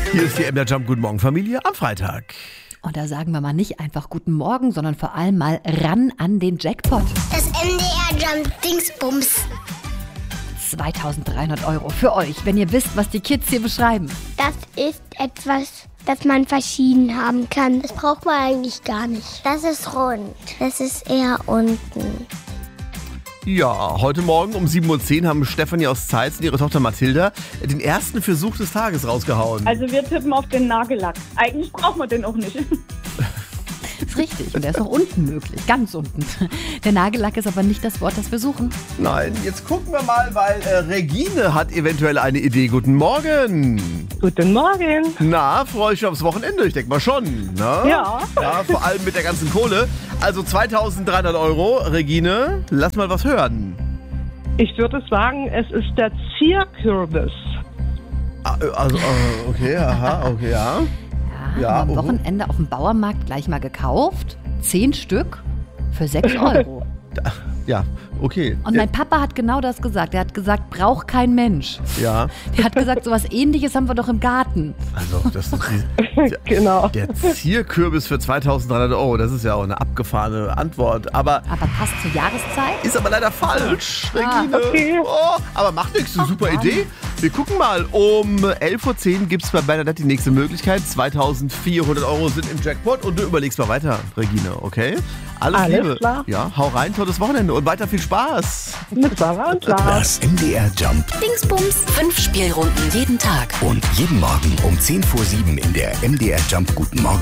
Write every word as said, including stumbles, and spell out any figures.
Hier ist die M D R Jump Guten Morgen Familie am Freitag. Und da sagen wir mal nicht einfach Guten Morgen, sondern vor allem mal ran an den Jackpot. Das M D R Jump Dingsbums. zweitausenddreihundert Euro für euch, wenn ihr wisst, was die Kids hier beschreiben. Das ist etwas, das man verschieden haben kann. Das braucht man eigentlich gar nicht. Das ist rund. Das ist eher unten. Ja, heute Morgen um sieben Uhr zehn haben Stefanie aus Zeitz und ihre Tochter Mathilda den ersten Versuch des Tages rausgehauen. Also wir tippen auf den Nagellack. Eigentlich brauchen wir den auch nicht. Ist richtig. Und der ist auch unten möglich. Ganz unten. Der Nagellack ist aber nicht das Wort, das wir suchen. Nein, jetzt gucken wir mal, weil äh, Regine hat eventuell eine Idee. Guten Morgen. Guten Morgen. Na, freue ich mich aufs Wochenende? Ich denke mal schon. Ne? Ja. Ja, vor allem mit der ganzen Kohle. Also zweitausenddreihundert Euro. Regine, lass mal was hören. Ich würde sagen, es ist der Zierkürbis. Ah, äh, Also, äh, okay, aha, okay, ja. Ja, Ja, haben wir am oh. Wochenende auf dem Bauernmarkt gleich mal gekauft. Zehn Stück für sechs Euro. Ja, okay. Und mein Papa hat genau das gesagt. Er hat gesagt, braucht kein Mensch. Ja, Der hat gesagt, sowas Ähnliches haben wir doch im Garten. also das ist die, Genau. der Zierkürbis für zweitausenddreihundert Euro. Das ist ja auch eine abgefahrene Antwort. Aber Aber passt zur Jahreszeit? ist aber leider falsch, Regine. okay. Oh, aber macht nichts, eine super Mann. Idee. Wir gucken mal, um elf Uhr zehn gibt es bei Bernadette die nächste Möglichkeit. zweitausendvierhundert Euro sind im Jackpot und du überlegst mal weiter, Regine, okay? Alles, Alles Liebe. klar. Ja, hau rein, tolles Wochenende und weiter viel Spaß. Mit Sarah und Lars. Das M D R Jump Dingsbums. Fünf Spielrunden jeden Tag. und jeden Morgen um zehn vor sieben in der M D R Jump Guten Morgen